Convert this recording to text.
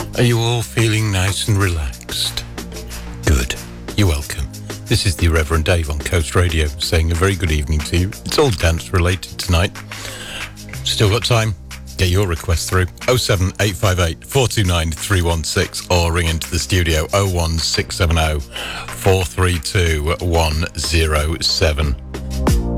Are you all feeling nice and relaxed? Good. You're welcome. This is the Reverend Dave on Coast Radio saying a very good evening to you. It's all dance related tonight. Still got time? Get your request through 07858 429 316 or ring into the studio 01670 432 107.